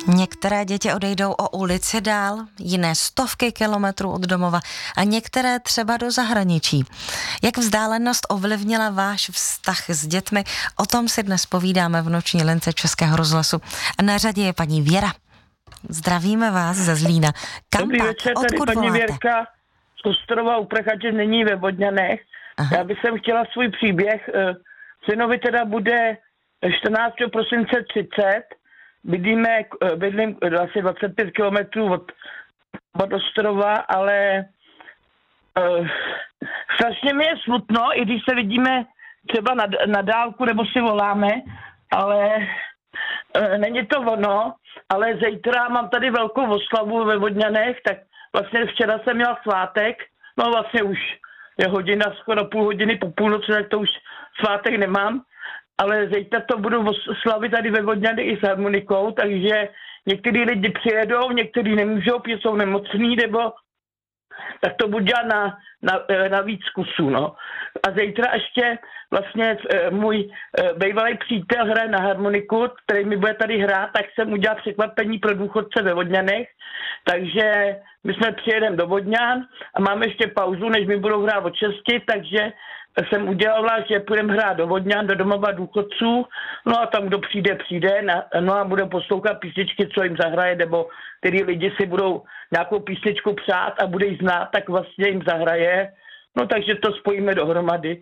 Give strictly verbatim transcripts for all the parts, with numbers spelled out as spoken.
Některé děti odejdou o ulici dál, jiné stovky kilometrů od domova a některé třeba do zahraničí. Jak vzdálenost ovlivnila váš vztah s dětmi, o tom si dnes povídáme v noční lince Českého rozhlasu. A na řadě je paní Věra. Zdravíme vás ze Zlína. Kam Dobrý pak? večer, tady Odkud paní voláte? Věrka z Ostrova u Prachače, není ve Vodňanech. Aha. Já bych sem chtěla svůj příběh. Synovi teda bude čtrnáctého prosince třicet. Bydlíme, bydlím asi dvacet pět kilometrů od, od Ostrova, ale uh, strašně mi je smutno, i když se vidíme třeba na, na dálku nebo si voláme, ale uh, není to ono. Ale zítra mám tady velkou oslavu ve Vodňanech, tak vlastně včera jsem měla svátek, no vlastně už je hodina, skoro půl hodiny po půlnoci, tak to už svátek nemám, ale zítra to budu slavit tady ve Vodňanech i s harmonikou, takže některý lidi přijedou, některý nemůžou, protože jsou nemocní, nebo tak to budu dělat na, na, na víc kusů, no. A zítra ještě vlastně můj bývalý přítel hraje na harmoniku, který mi bude tady hrát, tak jsem udělal překvapení pro důchodce ve Vodňanech, takže my jsme přijedeme do Vodňan a máme ještě pauzu, než mi budou hrát od šesti, takže jsem udělala, že půjdeme hrát do Vodňan, do domova důchodců, no a tam, kdo přijde, přijde, no a bude poslouchat písničky, co jim zahraje, nebo který lidi si budou nějakou písničku přát a bude ji znát, tak vlastně jim zahraje, no takže to spojíme dohromady.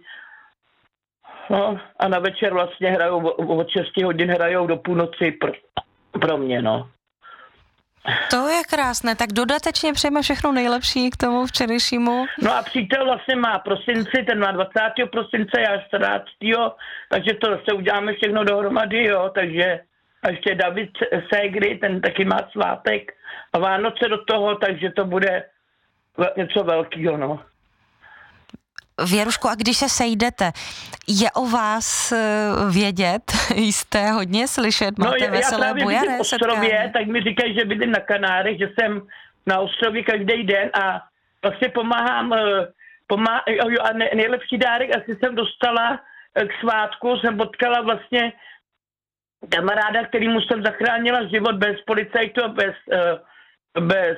No a na večer vlastně hrajou, od šesti hodin hrajou do půlnoci pro, pro mě, no. To je krásné, tak dodatečně přejeme všechno nejlepší k tomu včerejšímu. No a přítel vlastně má prosinci, ten má dvacátého prosince, já čtrnáctého takže to zase uděláme všechno dohromady, jo, takže a ještě David Ségry, ten taky má svátek a Vánoce do toho, takže to bude něco velkého, no. Věruško, a když se sejdete, je o vás vědět? Jste hodně slyšet? Máte no, veselé bujare? Já Ostrově, tak mi říkají, že bydlím na Kanárech, že jsem na ostrově každý den a vlastně pomáhám, pomáhám a nejlepší dárek asi jsem dostala k svátku, jsem potkala vlastně kamaráda, kterýmu jsem zachránila život bez policajtu a bez, bez,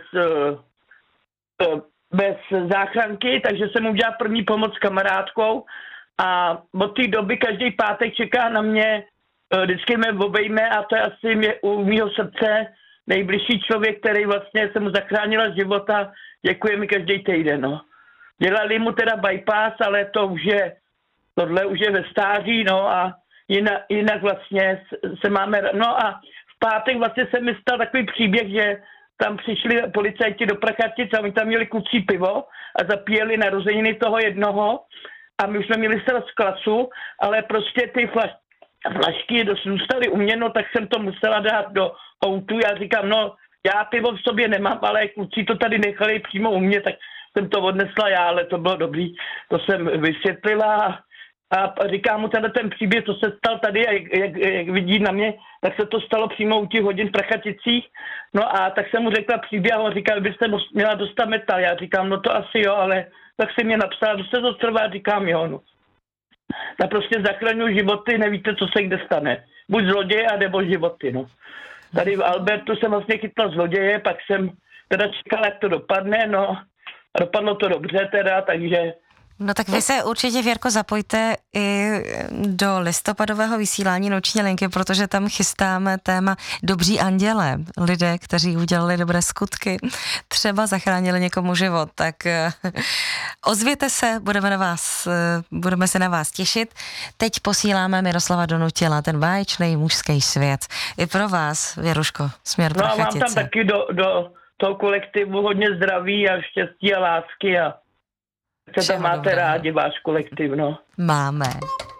bez bez záchranky, takže jsem udělal první pomoc s kamarádkou a od té doby každý pátek čeká na mě, vždycky mě obejme a to je asi mě, u mýho srdce nejbližší člověk, který vlastně jsem mu zachránila život a děkuje mi každý týden, no. Dělali mu teda bypass, ale to už je, tohle už je ve stáří, no a jinak, jinak vlastně se máme, no a v pátek vlastně se mi stal takový příběh, že tam přišli policajti do Prachatic a oni tam měli kucí pivo a zapíjeli narozeniny toho jednoho a my už jsme měli z klasu, ale prostě ty flaš, flašky zůstaly u mě, no tak jsem to musela dát do autu. Já říkám, no já pivo v sobě nemám, ale kluci to tady nechali přímo u mě, tak jsem to odnesla já, ale to bylo dobrý. To jsem vysvětlila a říkám mu tenhle ten příběh, co se stal tady a jak, jak, jak vidí na mě, tak se to stalo přímo u těch hodin v Prachaticích. No a tak jsem mu řekla příběh a on říkal, byste měla dostat metal. Já říkám, no to asi jo, ale tak si mě napsala, že se to trvá, říkám jo, no. Tak prostě zachraňuji životy, nevíte, co se kde stane. Buď zloděje, nebo životy, no. Tady v Albertu jsem vlastně chytla zloděje, pak jsem teda čekala, jak to dopadne, no. A dopadlo to dobře teda, takže... No tak vy se určitě, Věrko, zapojte i do listopadového vysílání Noční linky, protože tam chystáme téma Dobří anděle. Lidé, kteří udělali dobré skutky, třeba zachránili někomu život. Tak ozvěte se, budeme, na vás, budeme se na vás těšit. Teď posíláme Miroslava Donutila, ten báječný mužský svět. I pro vás, Věruško, směr Prachatice. No a mám tam taky do, do toho kolektivu hodně zdraví a štěstí a lásky a se tam máte rádi, váš kolektiv, no. Máme.